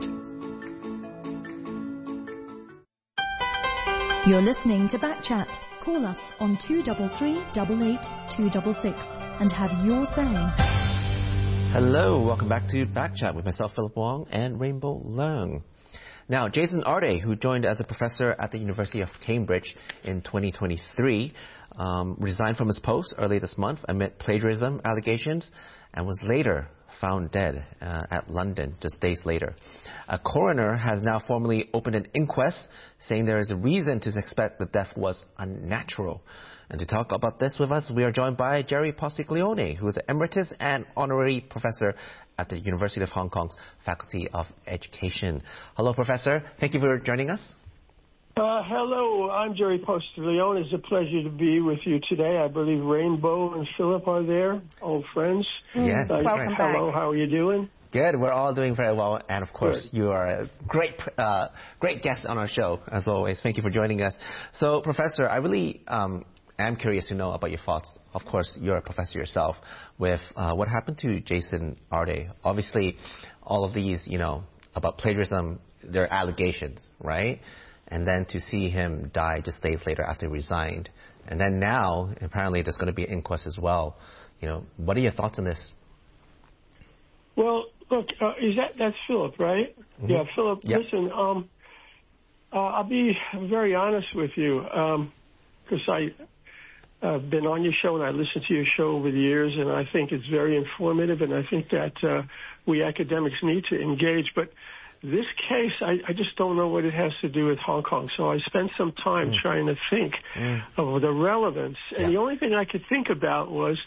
You're listening to Backchat. Call us on two three three, eight eight, two six six and have your say. Hello, welcome back to Backchat with myself, Philip Wong, and Rainbow Leung. Now, Jason Arde, who joined as a professor at the University of Cambridge in twenty twenty-three, um, resigned from his post early this month amid plagiarism allegations and was later found dead uh, at London just days later. A coroner has now formally opened an inquest, saying there is a reason to suspect the death was unnatural. And to talk about this with us, we are joined by Jerry Postiglione, who is an emeritus and honorary professor at the University of Hong Kong's Faculty of Education. Hello, Professor. Thank you for joining us. Uh, hello, I'm Jerry Postiglione. It's a pleasure to be with you today. I believe Rainbow and Philip are there, old friends. Yes. Uh, Welcome hello, back. How are you doing? Good. We're all doing very well. And of course, Good. You are a great, uh, great guest on our show, as always. Thank you for joining us. So, Professor, I really um, am curious to know about your thoughts. Of course, you're a professor yourself. With uh, what happened to Jason Arde. Obviously, all of these, you know, about plagiarism, they're allegations, right? And then to see him die just days later after he resigned. And then now, apparently, there's going to be an inquest as well. You know, what are your thoughts on this? Well, look, uh, is that that's Philip, right? Mm-hmm. Yeah, Philip. Yep. Listen, um, uh, I'll be very honest with you, because um, I I've been on your show and I listened to your show over the years, and I think it's very informative, and I think that uh, we academics need to engage. But this case, I, I just don't know what it has to do with Hong Kong. So I spent some time mm. trying to think mm. of the relevance, and yeah. the only thing I could think about was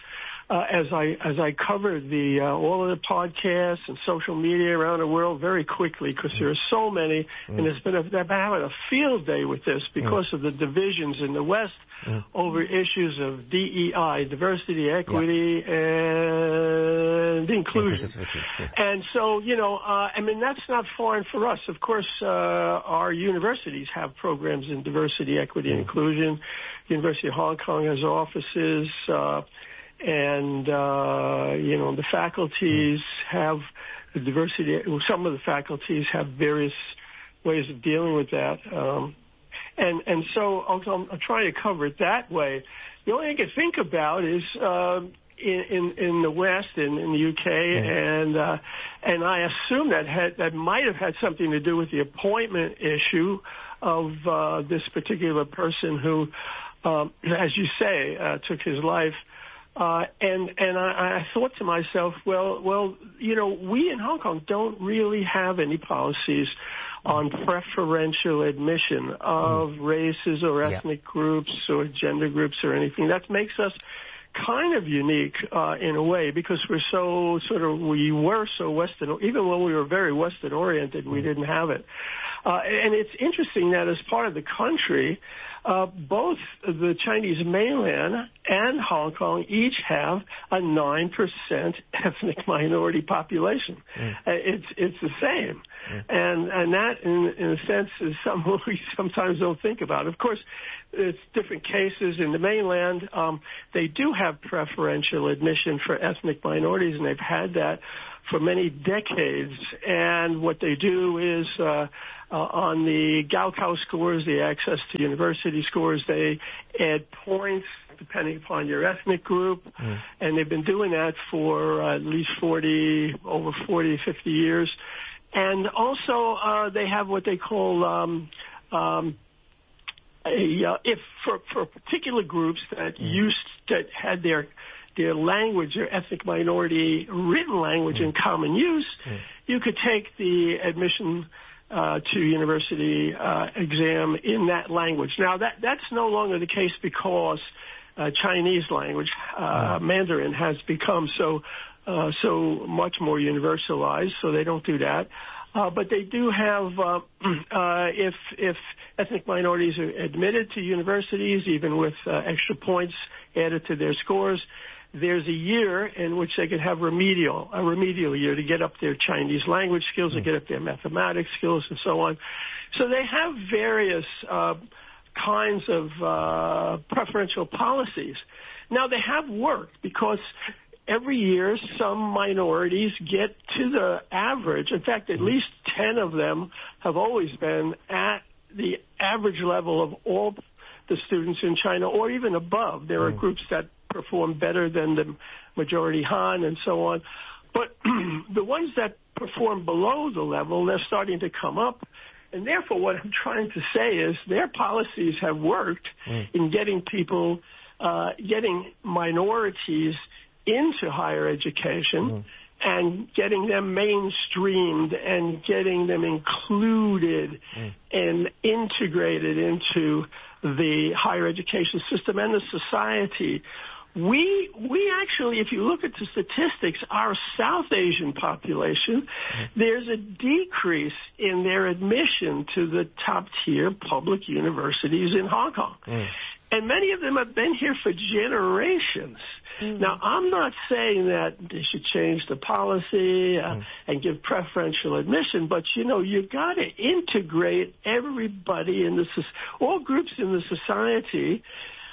uh, as I as I covered the uh, all of the podcasts and social media around the world very quickly, because there are so many, mm. and it's been a, they're having a field day with this because mm. of the divisions in the West mm. over issues of D E I, diversity, equity, yeah. and inclusion. Yeah. And so, you know, uh, I mean, that's not foreign for us. Of course, uh, our universities have programs in diversity, equity, mm. and inclusion. University of Hong Kong has offices, uh, and, uh, you know, the faculties mm. have the diversity. Some of the faculties have various ways of dealing with that. Um, and, and so I'm, I'm trying to cover it that way. The only thing I can think about is, uh, in, in, in the West, in, in the U K, mm. and, uh, and I assume that had, that might have had something to do with the appointment issue of, uh, this particular person who, Um, as you say, uh, took his life, uh, and and I, I thought to myself, well, well, you know, we in Hong Kong don't really have any policies on preferential admission of races or ethnic yeah. groups or gender groups or anything. That makes us kind of unique uh, in a way, because we're so sort of we were so Western. Even when we were very Western oriented, we didn't have it. Uh, and it's interesting that as part of the country, uh, both the Chinese mainland and Hong Kong each have a nine percent ethnic minority population. Mm. Uh, it's it's the same. Mm. And and that, in, in a sense, is something we sometimes don't think about. Of course, it's different cases. In the mainland, um, they do have preferential admission for ethnic minorities, and they've had that for many decades. And what they do is, uh, uh, on the Gaokao scores, the access to university scores, they add points depending upon your ethnic group. Mm. And they've been doing that for uh, at least forty, over forty, fifty years. And also, uh, they have what they call, um, um, a, uh, if for, for particular groups that mm. used, that had their their language, their ethnic minority written language mm. in common use, mm. you could take the admission uh, to university uh, exam in that language. Now, that that's no longer the case because uh, Chinese language, uh, mm. Mandarin, has become so uh, so much more universalized, so they don't do that. Uh, but they do have, uh, uh, if if ethnic minorities are admitted to universities, even with uh, extra points added to their scores, there's a year in which they could have remedial, a remedial year to get up their Chinese language skills, to get up their mathematics skills, and so on. So they have various uh, kinds of uh, preferential policies. Now, they have worked because every year some minorities get to the average. In fact, at least ten of them have always been at the average level of all the students in China, or even above. There are groups that perform better than the majority Han and so on. But the ones that perform below the level, they're starting to come up. And therefore, what I'm trying to say is their policies have worked mm. in getting people, uh, getting minorities into higher education mm. and getting them mainstreamed and getting them included mm. and integrated into the higher education system and the society. We we actually, if you look at the statistics, our South Asian population, mm. there's a decrease in their admission to the top-tier public universities in Hong Kong. Mm. And many of them have been here for generations. Mm. Now, I'm not saying that they should change the policy uh, mm. and give preferential admission, but, you know, you got to integrate everybody in the, all groups in the society,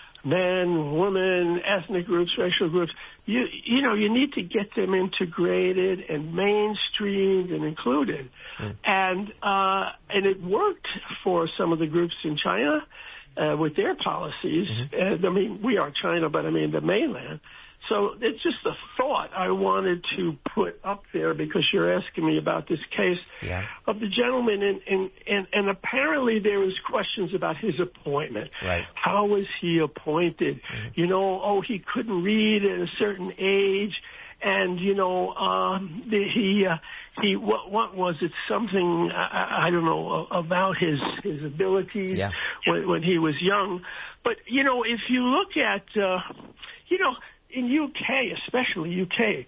men, women, ethnic groups, racial groups. You, you know, you need to get them integrated and mainstreamed and included. Mm. And, uh, and it worked for some of the groups in China. Uh, with their policies. Mm-hmm. uh, I mean, we are China, but I mean the mainland. So it's just a thought I wanted to put up there because you're asking me about this case yeah. of the gentleman, and, and, and, and apparently there was questions about his appointment. Right. How was he appointed? Mm-hmm. You know, oh, he couldn't read at a certain age. And, you know, um, the, he, uh, he, what, what was it? Something, I, I don't know, about his, his abilities yeah. when, when he was young. But, you know, if you look at, uh, you know, in U K, especially U K,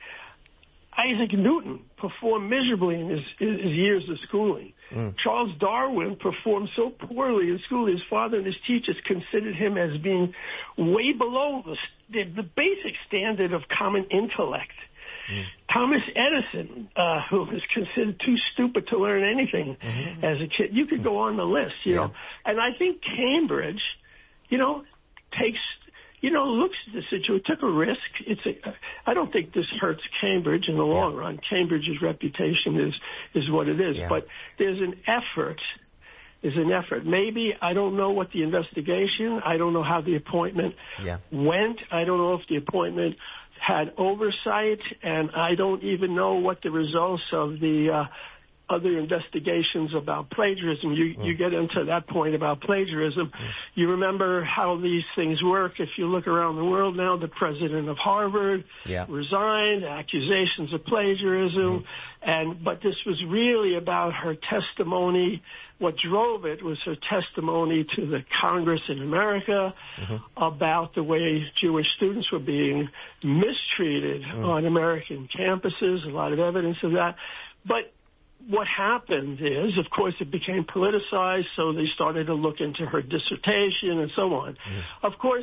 Isaac Newton performed miserably in his, his years of schooling. Mm. Charles Darwin performed so poorly in school, his father and his teachers considered him as being way below the, the, the basic standard of common intellect. Mm. Thomas Edison, uh, who was considered too stupid to learn anything mm-hmm. as a kid. You could go on the list, you yeah. know. And I think Cambridge, you know, takes... You know, looks at the situation, took a risk. It's a, I don't think this hurts Cambridge in the long yeah. run. Cambridge's reputation is, is what it is. Yeah. But there's an effort, there's an effort. Maybe, I don't know what the investigation, I don't know how the appointment yeah. went. I don't know if the appointment had oversight, and I don't even know what the results of the, uh, other investigations about plagiarism. You, mm. you get into that point about plagiarism. Mm. You remember how these things work. If you look around the world now, the president of Harvard yeah. resigned, accusations of plagiarism, mm. and but this was really about her testimony. What drove it was her testimony to the Congress in America mm-hmm. about the way Jewish students were being mistreated mm. on American campuses. A lot of evidence of that. But what happened is, of course, it became politicized, so they started to look into her dissertation and so on. Mm. Of course,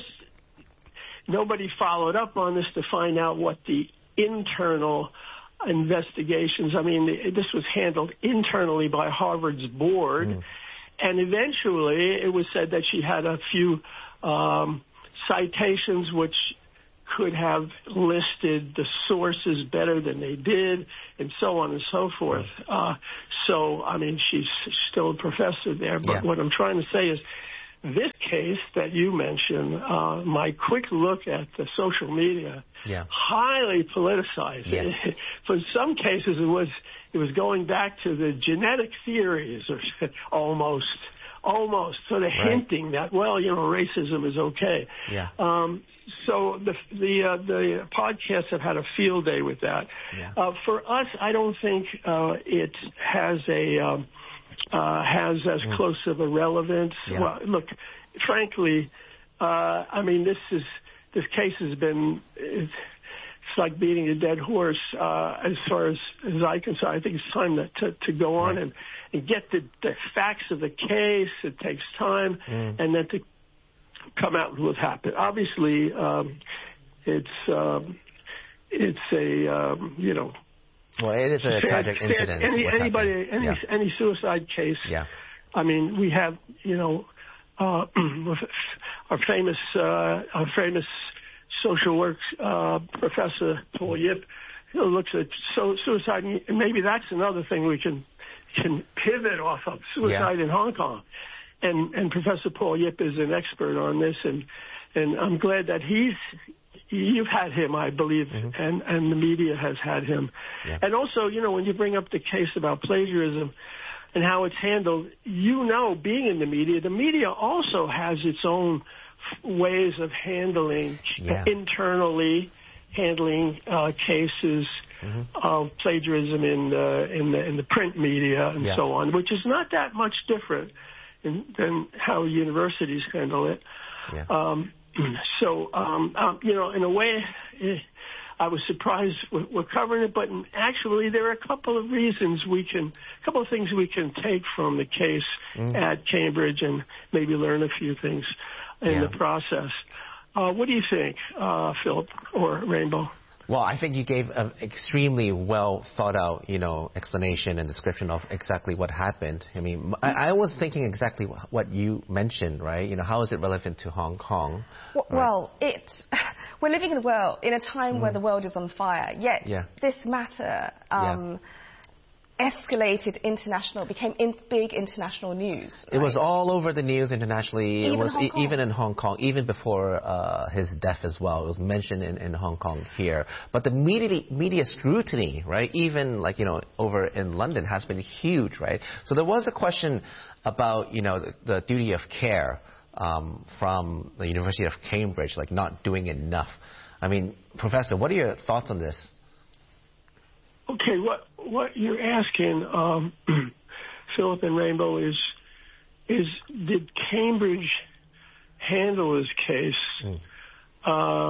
nobody followed up on this to find out what the internal investigations, I mean, this was handled internally by Harvard's board, mm. and eventually it was said that she had a few um, citations which could have listed the sources better than they did, and so on and so forth. Uh, so, I mean, she's still a professor there, but yeah. what I'm trying to say is this case that you mentioned, uh, my quick look at the social media, yeah. highly politicized. Yes. For some cases, it was it was going back to the genetic theories, or almost. Almost sort of right. hinting that, well, you know, racism is okay. Yeah. Um, so the the uh, the podcasts have had a field day with that. Yeah. Uh, for us, I don't think uh, it has a um, uh, has as mm. close of a relevance. Yeah. Well, look, frankly, uh, I mean, this is this case has been. It's, It's like beating a dead horse. Uh, as far as, as I can say, I think it's time to, to, to go on right. and, and get the, the facts of the case. It takes time, mm. and then to come out with what happened. Obviously, um, it's um, it's a um, you know. Well, it is a sad, tragic sad, incident. Any, anybody, any, yeah. any suicide case. Yeah. I mean, we have you know uh, our famous uh, our famous. social work uh, professor Paul Yip, who looks at so, suicide, and maybe that's another thing we can can pivot off of, suicide yeah. in Hong Kong. And and Professor Paul Yip is an expert on this, and and I'm glad that he's you've had him, I believe, mm-hmm. and and the media has had him. Yeah. And also, you know, when you bring up the case about plagiarism and how it's handled, you know, being in the media, the media also has its own ways of handling yeah. internally handling uh, cases mm-hmm. of plagiarism in the in the in the print media and yeah. so on, which is not that much different in, than how universities handle it. Yeah. Um, so um, um, you know, in a way, eh, I was surprised we're, we're covering it, but actually there are a couple of reasons we can, a couple of things we can take from the case mm. at Cambridge and maybe learn a few things in yeah. the process. Uh, what do you think, uh, Philip or Rainbow? Well, I think you gave an extremely well thought out, you know, explanation and description of exactly what happened. I mean, I, I was thinking exactly what you mentioned, right? You know, how is it relevant to Hong Kong? Well, right? well it, we're living in a world, in a time mm. where the world is on fire, yet yeah. this matter, um, yeah. escalated international, became in big international news. Right? It was all over the news internationally. Even it was Hong Kong. E- even in Hong Kong, even before uh, his death as well. It was mentioned in, in Hong Kong here. But the media, media scrutiny, right, even like, you know, over in London has been huge, right? So there was a question about, you know, the, the duty of care um, from the University of Cambridge, like not doing enough. I mean, Professor, what are your thoughts on this? Okay, what what you're asking, um, Philip and Rainbow, is is did Cambridge handle his case mm. uh,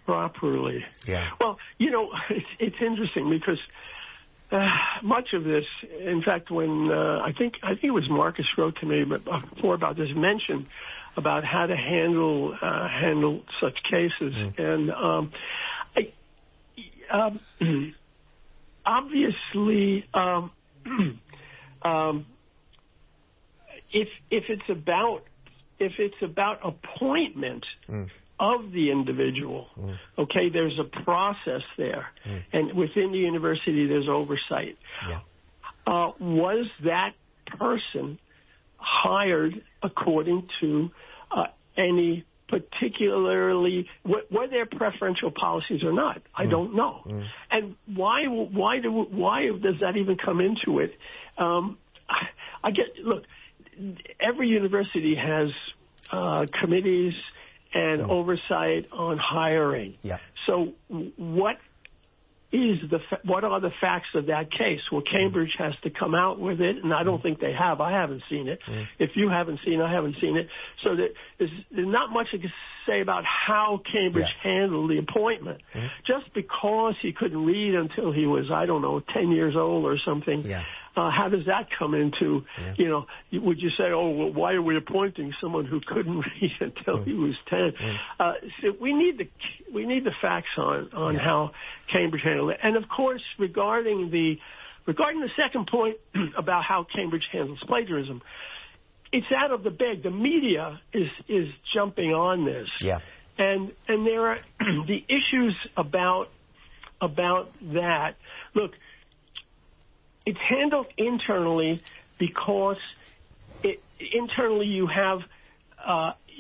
properly. Yeah. Well, you know, it's, it's interesting because uh, much of this, in fact, when uh, I think I think it was Marcus wrote to me before about this, mentioned about how to handle uh, handle such cases, mm. and um, I, um, obviously, um, um, if if it's about if it's about appointment mm. of the individual, mm. okay, there's a process there, mm. and within the university there's oversight. Yeah. Uh, was that person hired according to uh, any particularly, were there preferential policies or not? I mm. don't know. Mm. And why why do why does that even come into it? Um, I, I get look. Every university has uh, committees and mm. oversight on hiring. Yeah. So what is the fa- what are the facts of that case? Well, Cambridge mm. has to come out with it, and I don't mm. think they have. I haven't seen it. Mm. If you haven't seen it, I haven't seen it. So that there's, there's not much I can say about how Cambridge yeah. handled the appointment. Mm. Just because he couldn't read until he was, I don't know, ten years old or something. Yeah. Uh, how does that come into, yeah. you know, would you say, oh, well, why are we appointing someone who couldn't read until mm. he was ten? Mm. Uh, so we need the we need the facts on, on yeah. how Cambridge handled it. And, of course, regarding the regarding the second point about how Cambridge handles plagiarism, it's out of the bag. The media is, is jumping on this. Yeah. And and there are the issues about about that. Look, it's handled internally because it, internally you have uh,